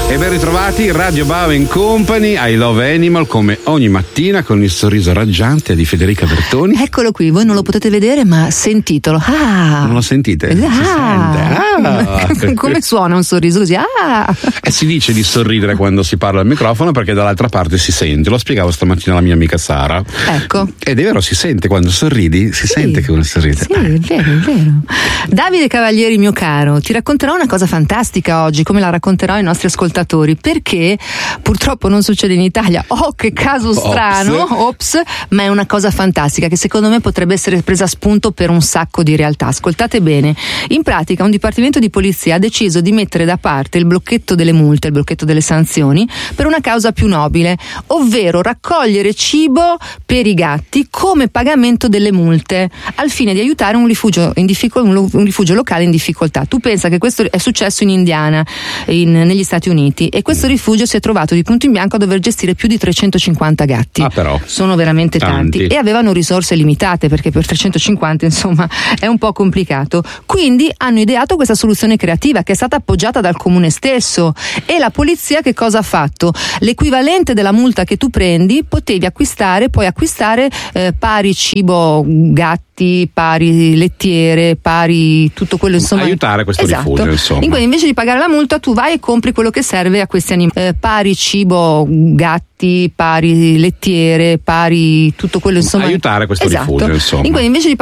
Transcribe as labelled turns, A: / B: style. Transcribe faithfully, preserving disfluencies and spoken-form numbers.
A: E ben ritrovati, Radio Bauer Company, I Love Animal, come ogni mattina con il sorriso raggiante di Federica Bertoni.
B: Eccolo qui, voi non lo potete vedere ma sentitelo. Ah,
A: non lo sentite?
B: Ah,
A: si sente. Ah.
B: Come suona un sorriso così? Ah.
A: E si dice di sorridere quando si parla al microfono perché dall'altra parte si sente. Lo spiegavo stamattina alla mia amica Sara.
B: Ecco.
A: Ed è vero, si sente quando sorridi, si sì. sente che uno sorride.
B: Sì, è vero, è vero. Davide Cavalieri, mio caro, ti racconterò una cosa fantastica oggi, come la racconterò ai nostri ascoltatori. Perché purtroppo non succede in Italia. Oh, che caso strano, ops. ops, ma è una cosa fantastica che secondo me potrebbe essere presa a spunto per un sacco di realtà. Ascoltate bene. In pratica un dipartimento di polizia ha deciso di mettere da parte il blocchetto delle multe, il blocchetto delle sanzioni, per una causa più nobile, ovvero raccogliere cibo per i gatti come pagamento delle multe, al fine di aiutare un rifugio, in difficol- un rifugio locale in difficoltà. Tu pensa che questo è successo in Indiana, in, negli Stati Uniti, e questo rifugio si è trovato di punto in bianco a dover gestire più di trecentocinquanta gatti.
A: Ah, però.
B: Sono veramente tanti. tanti e avevano risorse limitate, perché per trecentocinquanta insomma è un po' complicato. Quindi hanno ideato questa soluzione creativa che è stata appoggiata dal comune stesso, e la polizia che cosa ha fatto? L'equivalente della multa che tu prendi potevi acquistare, puoi acquistare eh, pari cibo gatti, pari lettiere, pari tutto quello, insomma,
A: aiutare questo
B: esatto.
A: rifugio, insomma.
B: In cui invece di pagare la multa tu vai e compri quello che serve a questi animali, eh, pari cibo gatti, pari lettiere, pari tutto quello, insomma,
A: aiutare questo
B: esatto.
A: rifugio, insomma.
B: In cui invece di